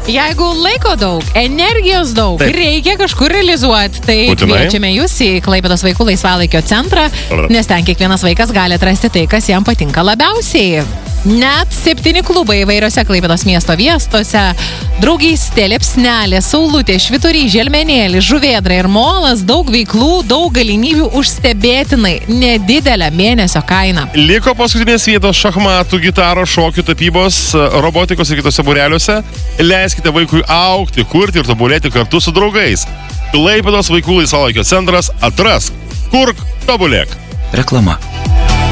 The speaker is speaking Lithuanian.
Jeigu laiko daug, energijos daug, Taip. reikia kažkur realizuoti, tai Būtinai. kviečiame jūs į Klaipėdos vaikų laisvalaikio centrą, nes ten kiekvienas vaikas gali atrasti tai, kas jam patinka labiausiai. Net 7 klubai įvairiose Klaipėdos miesto viestuose, draugystė, liepsnelė, saulutė, švyturys, želmenėlis, žuvėdra ir molas, daug veiklų, daug galimybių už stebėtinai nedidelę mėnesio kainą. Liko paskutinės vietos šachmatų, gitaros, šokių, tapybos, robotikos ir kitose būreliuose. Leiskite vaikui augti, kurti ir tobulėti kartu su draugais. Klaipėdos vaikų laisvalaikio centras, atrask, kurk, tobulėk. Reklama.